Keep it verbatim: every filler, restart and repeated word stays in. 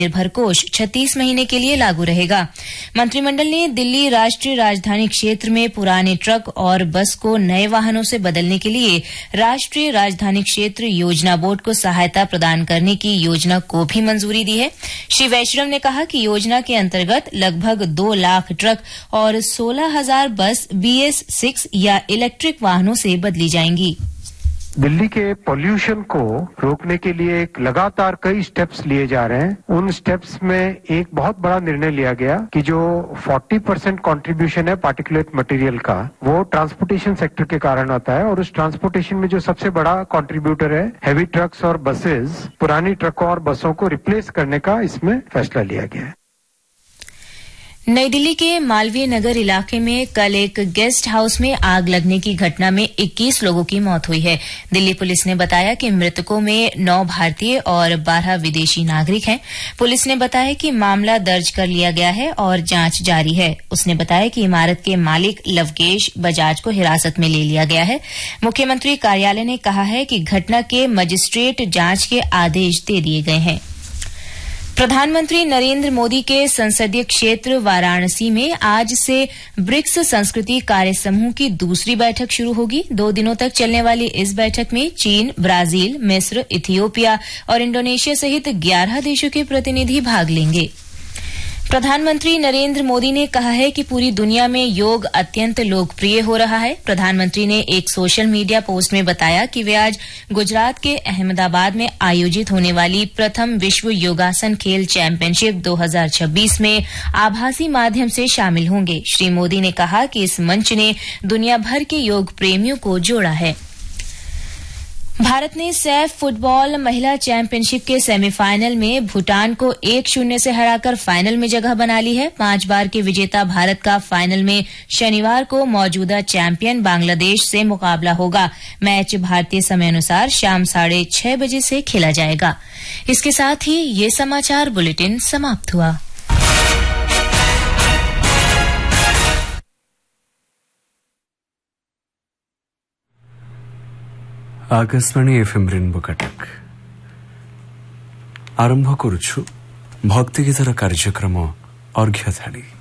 निर्भर कोष छत्तीस महीने के लिए लागू रहेगा। मंत्रिमंडल ने दिल्ली राष्ट्रीय राजधानी क्षेत्र में पुराने ट्रक और बस को नए वाहनों से बदलने के लिए राष्ट्रीय राजधानी क्षेत्र योजना बोर्ड को सहायता प्रदान करने की योजना को भी मंजूरी दी है। श्री वैश्रव ने कहा कि योजना के अंतर्गत लगभग दो लाख ट्रक और सोलह हजार बस बीएस सिक्स या इलेक्ट्रिक वाहनों से बदली जाएंगी। दिल्ली के पोल्यूशन को रोकने के लिए एक लगातार कई स्टेप्स लिए जा रहे हैं। उन स्टेप्स में एक बहुत बड़ा निर्णय लिया गया कि जो चालीस परसेंट कंट्रीब्यूशन है पार्टिकुलेट मटेरियल का, वो ट्रांसपोर्टेशन सेक्टर के कारण आता है और उस ट्रांसपोर्टेशन में जो सबसे बड़ा कंट्रीब्यूटर है हैवी ट्रक्स और बसेस, पुरानी ट्रकों और बसों को रिप्लेस करने का इसमें फैसला लिया गया है। नई दिल्ली के मालवीय नगर इलाके में कल एक गेस्ट हाउस में आग लगने की घटना में इक्कीस लोगों की मौत हुई है। दिल्ली पुलिस ने बताया कि मृतकों में नौ भारतीय और बारह विदेशी नागरिक हैं। पुलिस ने बताया कि मामला दर्ज कर लिया गया है और जांच जारी है। उसने बताया कि इमारत के मालिक लवकेश बजाज को हिरासत में ले लिया गया है। मुख्यमंत्री कार्यालय ने कहा है कि घटना के मजिस्ट्रेट जांच के आदेश दे दिए गए हैं। प्रधानमंत्री नरेंद्र मोदी के संसदीय क्षेत्र वाराणसी में आज से ब्रिक्स संस्कृति कार्य समूह की दूसरी बैठक शुरू होगी। दो दिनों तक चलने वाली इस बैठक में चीन, ब्राजील, मिस्र, इथियोपिया और इंडोनेशिया सहित ग्यारह देशों के प्रतिनिधि भाग लेंगे। प्रधानमंत्री नरेंद्र मोदी ने कहा है कि पूरी दुनिया में योग अत्यंत लोकप्रिय हो रहा है। प्रधानमंत्री ने एक सोशल मीडिया पोस्ट में बताया कि वे आज गुजरात के अहमदाबाद में आयोजित होने वाली प्रथम विश्व योगासन खेल चैंपियनशिप दो हज़ार छब्बीस में आभासी माध्यम से शामिल होंगे। श्री मोदी ने कहा कि इस मंच ने दुनिया भर के योग प्रेमियों को जोड़ा है। भारत ने सैफ फुटबॉल महिला चैंपियनशिप के सेमीफाइनल में भूटान को एक शून्य से हराकर फाइनल में जगह बना ली है। पांच बार के विजेता भारत का फाइनल में शनिवार को मौजूदा चैंपियन बांग्लादेश से मुकाबला होगा। मैच भारतीय समय अनुसार शाम साढ़े छह बजे से खेला जाएगा। इसके साथ ही ये समाचार बुलेटिन समाप्त हुआ। आकाशवाणी एफएम रेनबो कटक आरंभ करुछु भक्ति गीतर कार्यक्रम अर्घ्य थाली।